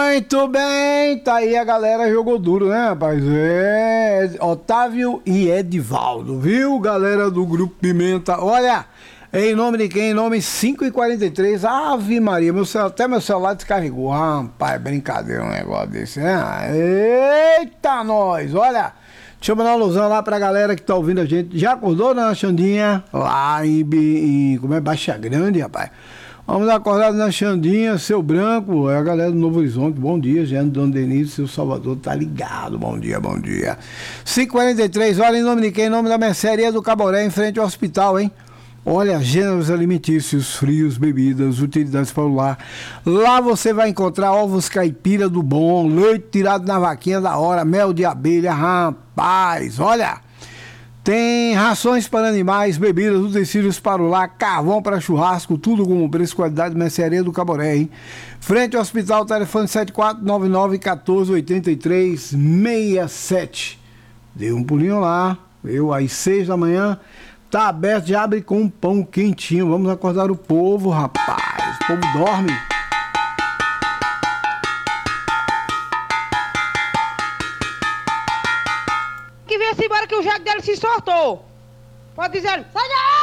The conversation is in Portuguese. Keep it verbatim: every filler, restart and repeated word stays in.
Muito bem, tá aí a galera jogou duro, né, rapaz? É, Otávio e Edivaldo, viu, galera do Grupo Pimenta? Olha, em nome de quem? Em nome cinco e quarenta e três, Ave Maria, meu celular, até meu celular descarregou. Ah, rapaz, brincadeira um negócio desse, né? Eita, nós, olha, deixa eu mandar uma alusão lá pra galera que tá ouvindo a gente. Já acordou, dona Xandinha? Lá em, em como é, Baixa Grande, rapaz. Vamos acordar na Xandinha, Seu Branco, é a galera do Novo Horizonte, bom dia, gente, Dona Denise, seu Salvador, tá ligado, bom dia, bom dia. cinco e quarenta e três, olha, em nome de quem? Em nome da mercearia do Caboré, em frente ao hospital, hein? Olha, gêneros alimentícios, frios, bebidas, utilidades para o lar. Lá você vai encontrar ovos caipira do bom, leite tirado na vaquinha da hora, mel de abelha, rapaz, olha... Tem rações para animais, bebidas, utensílios para o lar, carvão para churrasco, tudo com preço e qualidade, mercearia do Caboré, hein? Frente ao hospital, telefone sete quatro nove nove, um quatro oito três, seis sete. Dê um pulinho lá, eu às seis da manhã, tá aberto, já abre com um pão quentinho. Vamos acordar o povo, rapaz, o povo dorme. Que venha-se embora que o jaco dele se soltou. Pode dizer, sai daí!